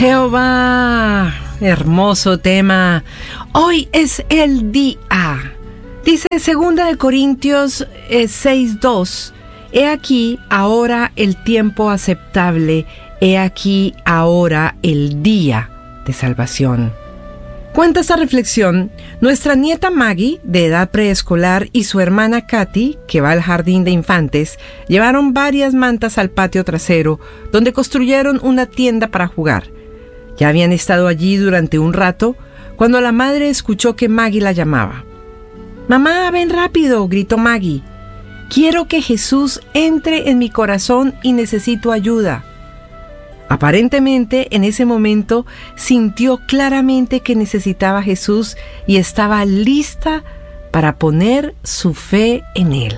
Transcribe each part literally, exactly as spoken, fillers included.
Jehová, hermoso tema. Hoy es el día. Dice segunda de Corintios eh, seis dos. He aquí ahora el tiempo aceptable. He aquí ahora el día de salvación. Cuenta esta reflexión nuestra nieta Maggie, de edad preescolar, y su hermana Katy, que va al jardín de infantes, llevaron varias mantas al patio trasero, donde construyeron una tienda para jugar. Ya habían estado allí durante un rato, cuando la madre escuchó que Maggie la llamaba. «Mamá, ven rápido», gritó Maggie. «Quiero que Jesús entre en mi corazón y necesito ayuda». Aparentemente, en ese momento, sintió claramente que necesitaba a Jesús y estaba lista para poner su fe en Él.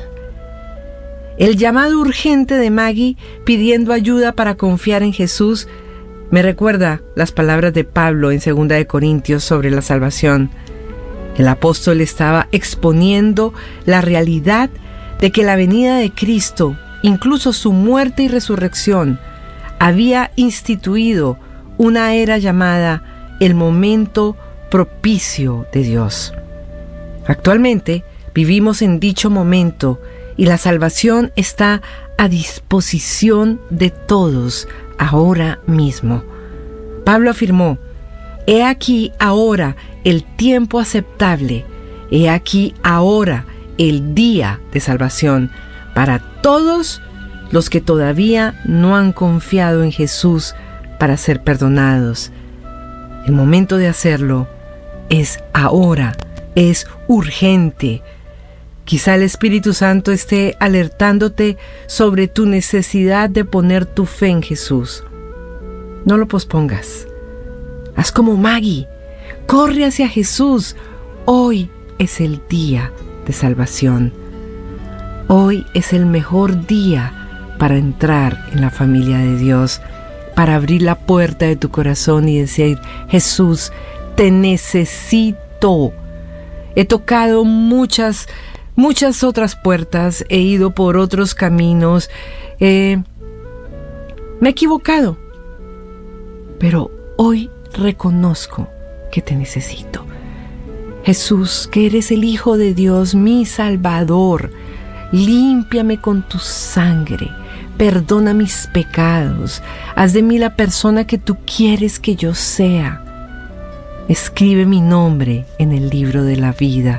El llamado urgente de Maggie pidiendo ayuda para confiar en Jesús me recuerda las palabras de Pablo en segunda de Corintios sobre la salvación. El apóstol estaba exponiendo la realidad de que la venida de Cristo, incluso su muerte y resurrección, había instituido una era llamada el momento propicio de Dios. Actualmente vivimos en dicho momento y la salvación está a disposición de todos ahora mismo. Pablo afirmó: «He aquí ahora el tiempo aceptable, he aquí ahora el día de salvación para todos los que todavía no han confiado en Jesús para ser perdonados». El momento de hacerlo es ahora, es urgente. Quizá el Espíritu Santo esté alertándote sobre tu necesidad de poner tu fe en Jesús. No lo pospongas. Haz como Maggie. Corre hacia Jesús. Hoy es el día de salvación. Hoy es el mejor día para entrar en la familia de Dios, para abrir la puerta de tu corazón y decir: Jesús, te necesito. He tocado muchas, muchas otras puertas, he ido por otros caminos, eh, me he equivocado, pero hoy reconozco que te necesito. Jesús, que eres el Hijo de Dios, mi Salvador, límpiame con tu sangre. Perdona mis pecados, haz de mí la persona que tú quieres que yo sea. Escribe mi nombre en el libro de la vida.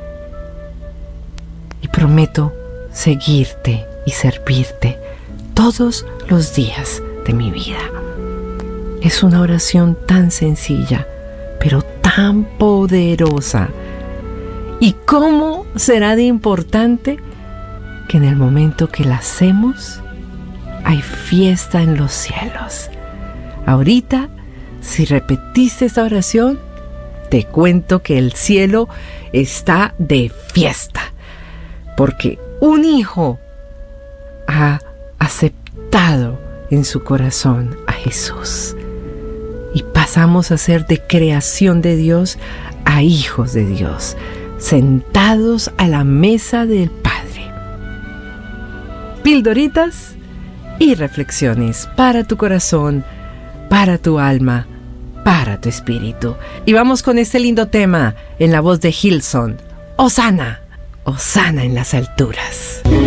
Y prometo seguirte y servirte todos los días de mi vida. Es una oración tan sencilla, pero tan poderosa. ¿Y cómo será de importante que en el momento que la hacemos hay fiesta en los cielos? Ahorita, si repetiste esta oración, te cuento que el cielo está de fiesta, porque un hijo ha aceptado en su corazón a Jesús. Y pasamos a ser de creación de Dios a hijos de Dios, sentados a la mesa del Padre. Pildoritas y reflexiones para tu corazón, para tu alma, para tu espíritu. Y vamos con este lindo tema en la voz de Hillsong: Hosana, Hosana en las alturas.